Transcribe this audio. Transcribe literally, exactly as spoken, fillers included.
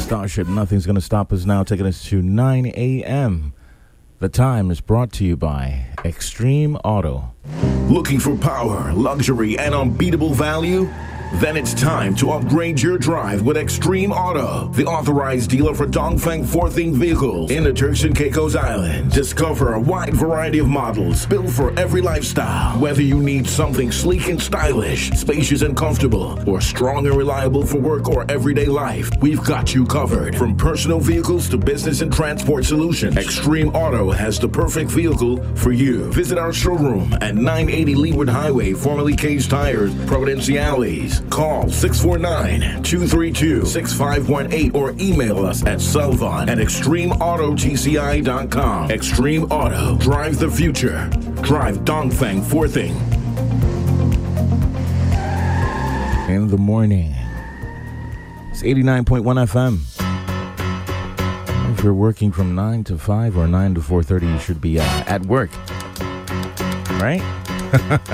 Starship, nothing's going to stop us now, taking us to nine a.m. The time is brought to you by Extreme Auto. Looking for power, luxury, and unbeatable value? Then it's time to upgrade your drive with Extreme Auto, the authorized dealer for Dongfeng four-thing vehicles in the Turks and Caicos Islands. Discover a wide variety of models built for every lifestyle. Whether you need something sleek and stylish, spacious and comfortable, or strong and reliable for work or everyday life, we've got you covered. From personal vehicles to business and transport solutions, Extreme Auto has the perfect vehicle for you. Visit our showroom at nine eighty Leeward Highway, formerly Case Tires, Providenciales. Call six four nine, two three two, six five one eight or email us at Selvon at extreme auto t c i dot com. Extreme Auto. Drive the future. Drive Dongfeng four-thing. In the morning. It's eighty-nine point one F M. If you're working from nine to five or nine to four thirty, you should be uh, at work. Right?